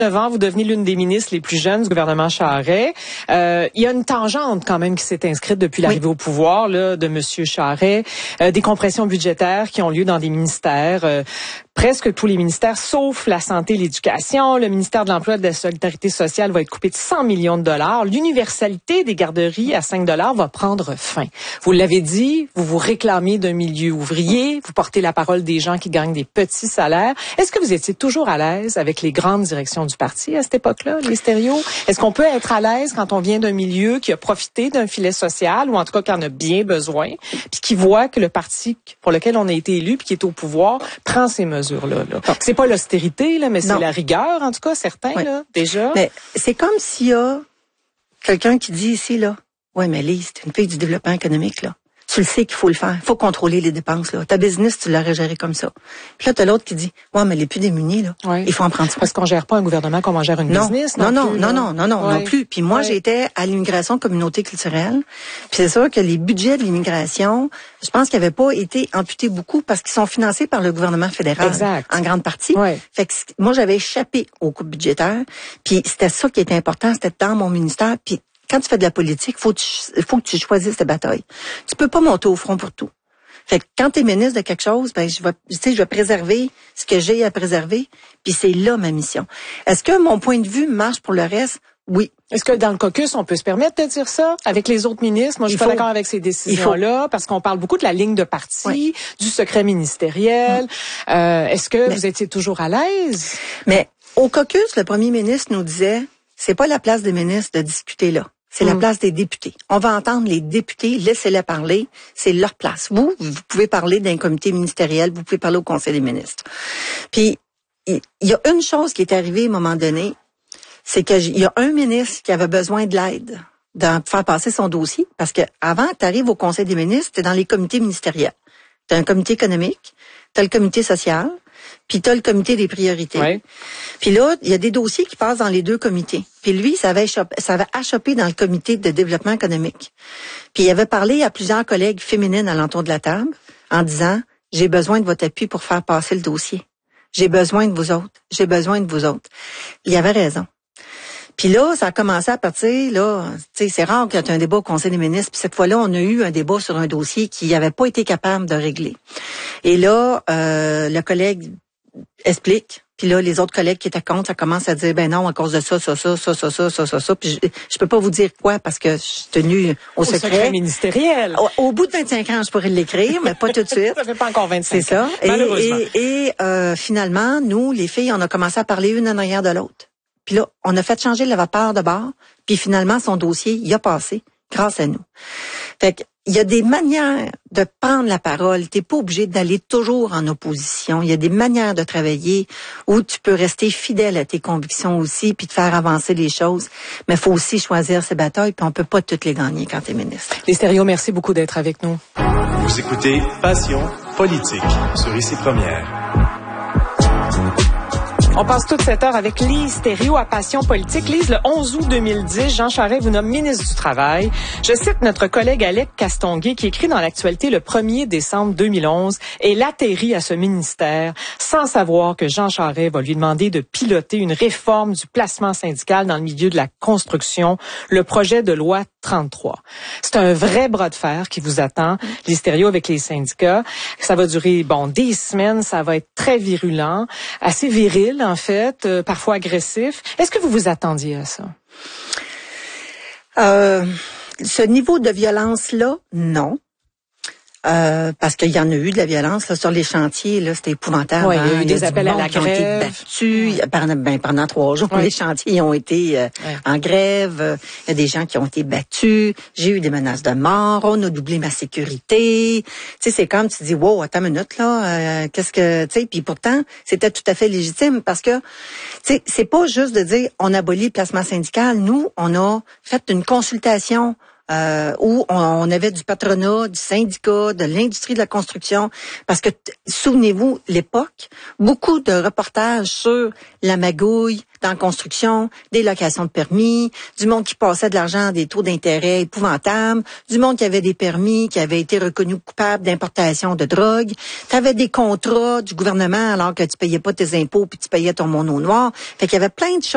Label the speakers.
Speaker 1: 9 ans, vous devenez l'une des ministres les plus jeunes du gouvernement Charest. Il y a une tangente quand même qui s'est inscrite depuis l'arrivée au pouvoir là, de M. Charest. Des compressions budgétaires qui ont lieu dans des ministères. Presque tous les ministères, sauf la santé et l'éducation. Le ministère de l'Emploi et de la Solidarité sociale va être coupé de 100 millions de dollars. L'universalité des garderies à 5 dollars va prendre fin. Vous l'avez dit, vous vous réclamez d'un milieu ouvrier, vous portez la parole des gens qui gagnent des petits salaires. Est-ce que vous étiez toujours à l'aise avec les grandes directions du parti à cette époque-là, les stéréos? Est-ce qu'on peut être à l'aise quand on vient d'un milieu qui a profité d'un filet social, ou en tout cas qui en a bien besoin, puis qui voit que le parti pour lequel on a été élu, puis qui est au pouvoir, prend ces mesures? Là. C'est pas l'austérité, là, mais c'est la rigueur, en tout cas, certains, là, déjà.
Speaker 2: Mais c'est comme s'il y a quelqu'un qui dit ici, là, ouais, mais Lise, t'es une fille du développement économique, là. Tu le sais qu'il faut le faire. Il faut contrôler les dépenses, là. Ta business, tu l'aurais géré comme ça. Puis là, t'as l'autre qui dit, ouais, mais les plus démunis, là, il faut en prendre soin.
Speaker 1: Parce qu'on gère pas un gouvernement comme on gère une business,
Speaker 2: non plus. Puis moi, j'étais à l'immigration communauté culturelle. Puis c'est sûr que les budgets de l'immigration, je pense qu'ils n'avaient pas été amputés beaucoup parce qu'ils sont financés par le gouvernement fédéral.
Speaker 1: Exact.
Speaker 2: En grande partie. Fait que moi, j'avais échappé aux coupes budgétaires. Puis c'était ça qui était important, c'était dans mon ministère. Puis quand tu fais de la politique, faut que tu choisisses tes batailles. Tu peux pas monter au front pour tout. Fait que quand t'es ministre de quelque chose, ben je vais préserver ce que j'ai à préserver, puis c'est là ma mission. Est-ce que mon point de vue marche pour le reste? Oui.
Speaker 1: Est-ce que dans le caucus, on peut se permettre de dire ça avec les autres ministres? Moi, je suis pas d'accord avec ces décisions-là parce qu'on parle beaucoup de la ligne de parti, du secret ministériel. Est-ce que vous étiez toujours à l'aise?
Speaker 2: Mais au caucus, le premier ministre nous disait, c'est pas la place des ministres de discuter là. C'est la place des députés. On va entendre les députés, laissez-les parler, c'est leur place. Vous pouvez parler d'un comité ministériel, vous pouvez parler au Conseil des ministres. Puis, il y a une chose qui est arrivée à un moment donné, c'est qu'il y a un ministre qui avait besoin de l'aide de faire passer son dossier, parce que avant que tu arrives au Conseil des ministres, tu es dans les comités ministériels. Tu as un comité économique, tu as le comité social, puis tu as le comité des priorités.
Speaker 1: Ouais.
Speaker 2: Puis là, il y a des dossiers qui passent dans les deux comités. Puis lui, ça avait achoppé dans le comité de développement économique. Puis il avait parlé à plusieurs collègues féminines à l'entour de la table en disant, j'ai besoin de votre appui pour faire passer le dossier. J'ai besoin de vous autres. J'ai besoin de vous autres. Il avait raison. Puis là, ça a commencé à partir, là, tu sais, c'est rare qu'il y ait un débat au Conseil des ministres. Puis cette fois-là, on a eu un débat sur un dossier qui n'avait pas été capable de régler. Et là, le collègue explique. Puis là, les autres collègues qui étaient contre, ça commence à dire, ben non, à cause de ça. Puis je peux pas vous dire quoi parce que je suis tenue au secret
Speaker 1: ministériel.
Speaker 2: Au bout de 25 ans, je pourrais l'écrire, mais pas tout de suite.
Speaker 1: Ça fait pas encore 25 ans.
Speaker 2: C'est ça.
Speaker 1: Malheureusement.
Speaker 2: Et finalement, nous, les filles, on a commencé à parler une en arrière de l'autre. Puis là, on a fait changer le vapeur de bord, puis finalement, son dossier, il a passé grâce à nous. Fait que, il y a des manières de prendre la parole. T'es pas obligé d'aller toujours en opposition. Il y a des manières de travailler où tu peux rester fidèle à tes convictions aussi, puis de faire avancer les choses. Mais il faut aussi choisir ses batailles, puis on peut pas toutes les gagner quand t'es ministre.
Speaker 1: Les stéréos, merci beaucoup d'être avec nous.
Speaker 3: Vous écoutez Passion politique sur ICI Première.
Speaker 1: On passe toute cette heure avec Lise Thériault à Passion politique. Lise, le 11 août 2010, Jean Charest vous nomme ministre du Travail. Je cite notre collègue Alec Castonguay qui écrit dans l'actualité le 1er décembre 2011 et l'atterrit à ce ministère sans savoir que Jean Charest va lui demander de piloter une réforme du placement syndical dans le milieu de la construction, le projet de loi 33. C'est un vrai bras de fer qui vous attend, Lise Thériault, avec les syndicats. Ça va durer, des semaines, ça va être très virulent, assez viril, en fait, parfois agressif. Est-ce que vous vous attendiez à ça?
Speaker 2: Ce niveau de violence-là, non. Parce qu'il y en a eu de la violence là, sur les chantiers, là, c'était épouvantable.
Speaker 1: Oui, il y a eu des appels à la grève.
Speaker 2: Qui ont été battus. Pendant 3 jours, les chantiers ont été en grève. Il y a des gens qui ont été battus. J'ai eu des menaces de mort. On a doublé ma sécurité. Tu sais, c'est comme tu dis, wow, attends une minute là. Qu'est-ce que, tu sais, puis pourtant, c'était tout à fait légitime parce que, tu sais, c'est pas juste de dire on abolit le placement syndical. Nous, on a fait une consultation. Où on avait du patronat, du syndicat, de l'industrie de la construction, parce que, souvenez-vous, l'époque, beaucoup de reportages sur la magouille dans la construction, des locations de permis, du monde qui passait de l'argent à des taux d'intérêt épouvantables, du monde qui avait des permis, qui avait été reconnu coupable d'importation de drogue. Tu avais des contrats du gouvernement alors que tu payais pas tes impôts puis tu payais ton mono noir. Fait qu'il y avait plein de choses.